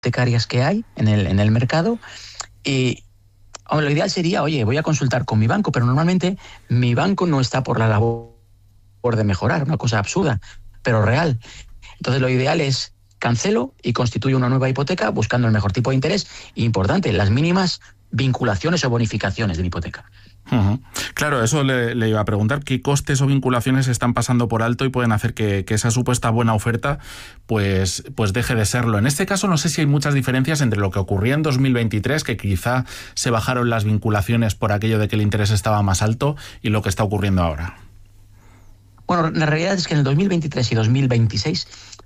hipotecarias que hay en el mercado. Y lo ideal sería, oye, voy a consultar con mi banco, pero normalmente mi banco no está por la labor de mejorar, una cosa absurda, pero real. Entonces lo ideal es cancelo y constituyo una nueva hipoteca buscando el mejor tipo de interés. Y importante, las mínimas vinculaciones o bonificaciones de mi hipoteca. Uh-huh. Claro, eso le iba a preguntar, ¿qué costes o vinculaciones están pasando por alto y pueden hacer que esa supuesta buena oferta pues deje de serlo? En este caso no sé si hay muchas diferencias entre lo que ocurría en 2023, que quizá se bajaron las vinculaciones por aquello de que el interés estaba más alto, y lo que está ocurriendo ahora. Bueno, la realidad es que en el 2023 y 2026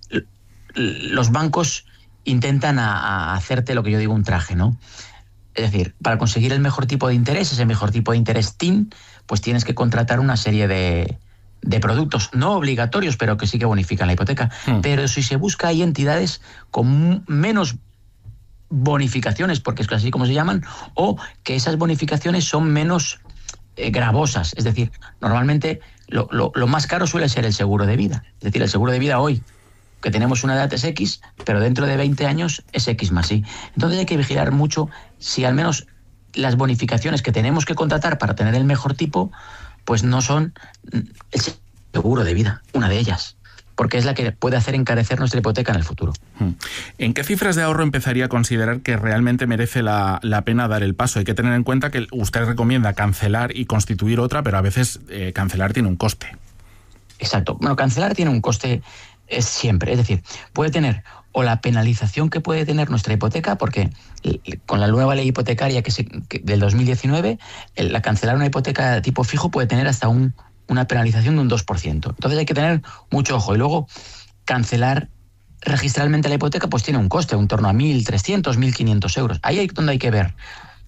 los bancos intentan hacerte lo que yo digo un traje, ¿no? Es decir, para conseguir el mejor tipo de interés, ese mejor tipo de interés TIN, pues tienes que contratar una serie de productos no obligatorios, pero que sí que bonifican la hipoteca. Pero si se busca, hay entidades con menos bonificaciones, porque es así como se llaman, o que esas bonificaciones son menos gravosas. Es decir, normalmente lo más caro suele ser el seguro de vida. Es decir, el seguro de vida hoy, que tenemos una edad es X, pero dentro de 20 años es X más Y. Entonces hay que vigilar mucho si al menos las bonificaciones que tenemos que contratar para tener el mejor tipo, pues no son el seguro de vida, una de ellas, porque es la que puede hacer encarecer nuestra hipoteca en el futuro. ¿En qué cifras de ahorro empezaría a considerar que realmente merece la pena dar el paso? Hay que tener en cuenta que usted recomienda cancelar y constituir otra, pero a veces cancelar tiene un coste. Exacto. Bueno, cancelar tiene un coste siempre. Es decir, puede tener o la penalización que puede tener nuestra hipoteca, porque con la nueva ley hipotecaria del 2019, la cancelar una hipoteca de tipo fijo puede tener hasta una penalización de un 2%. Entonces hay que tener mucho ojo. Y luego, cancelar registralmente la hipoteca pues tiene un coste, en torno a 1.300, 1.500 euros. Ahí es donde hay que ver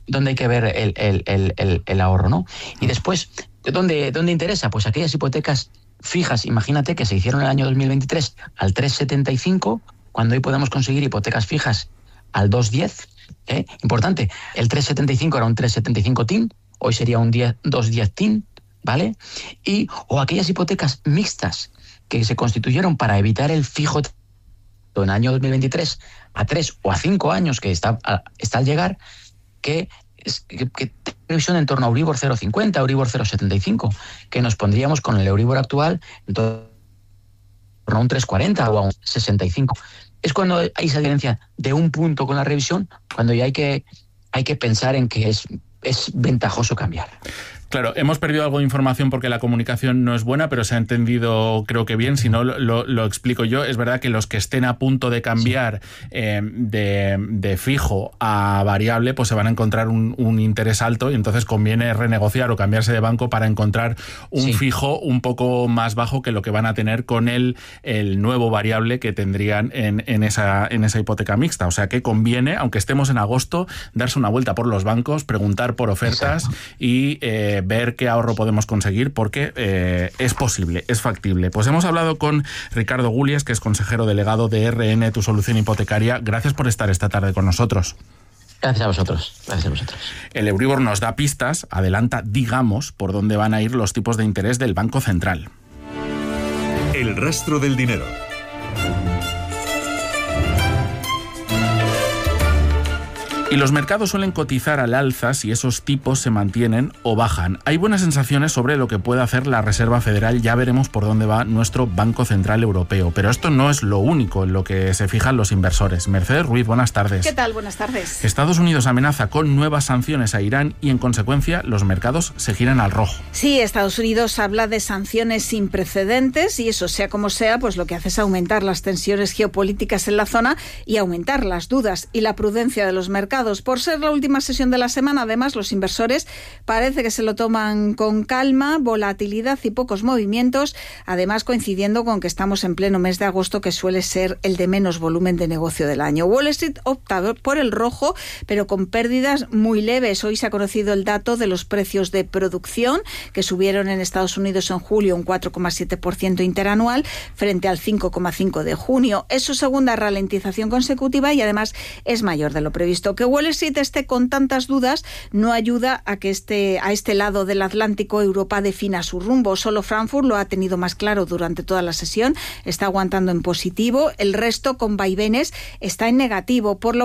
el ahorro, ¿no? Y después, ¿dónde interesa? Pues aquellas hipotecas fijas, imagínate que se hicieron en el año 2023 al 3,75, cuando hoy podemos conseguir hipotecas fijas al 2,10. Importante, el 3,75 era un 3,75 TIN, hoy sería un 2,10 TIN, ¿vale? O aquellas hipotecas mixtas que se constituyeron para evitar el fijo en el año 2023 a 3 o a 5 años, que está al llegar, que previsión en torno a Euribor 0,50, Euribor 0,75, que nos pondríamos con el Euribor actual en torno a un 3,40 o a un 65. Es cuando hay esa diferencia de un punto con la revisión, cuando ya hay que pensar en que es ventajoso cambiar. Claro, hemos perdido algo de información porque la comunicación no es buena, pero se ha entendido creo que bien. Si no, lo explico yo. Es verdad que los que estén a punto de cambiar de fijo a variable, pues se van a encontrar un interés alto, y entonces conviene renegociar o cambiarse de banco para encontrar un fijo un poco más bajo que lo que van a tener con el nuevo variable que tendrían en esa hipoteca mixta. O sea que conviene, aunque estemos en agosto, darse una vuelta por los bancos, preguntar por ofertas. Exacto. Y ver qué ahorro podemos conseguir, porque es posible, es factible. Pues hemos hablado con Ricardo Gulies, que es consejero delegado de RN Tu Solución Hipotecaria. Gracias por estar esta tarde con nosotros. Gracias a vosotros. Gracias a vosotros. El Euribor nos da pistas, adelanta, digamos, por dónde van a ir los tipos de interés del Banco Central. El rastro del dinero. Y los mercados suelen cotizar al alza si esos tipos se mantienen o bajan. Hay buenas sensaciones sobre lo que puede hacer la Reserva Federal. Ya veremos por dónde va nuestro Banco Central Europeo. Pero esto no es lo único en lo que se fijan los inversores. Mercedes Ruiz, buenas tardes. ¿Qué tal? Buenas tardes. Estados Unidos amenaza con nuevas sanciones a Irán y, en consecuencia, los mercados se giran al rojo. Sí, Estados Unidos habla de sanciones sin precedentes y eso, sea como sea, pues lo que hace es aumentar las tensiones geopolíticas en la zona y aumentar las dudas y la prudencia de los mercados. Por ser la última sesión de la semana, además, los inversores parece que se lo toman con calma, volatilidad y pocos movimientos, además coincidiendo con que estamos en pleno mes de agosto, que suele ser el de menos volumen de negocio del año. Wall Street opta por el rojo, pero con pérdidas muy leves. Hoy se ha conocido el dato de los precios de producción, que subieron en Estados Unidos en julio un 4,7% interanual frente al 5,5% de junio. Es su segunda ralentización consecutiva y además es mayor de lo previsto. ¿Qué Wall Street esté con tantas dudas no ayuda a que a este lado del Atlántico Europa defina su rumbo. Solo Frankfurt lo ha tenido más claro durante toda la sesión, está aguantando en positivo, el resto con vaivenes está en negativo, por lo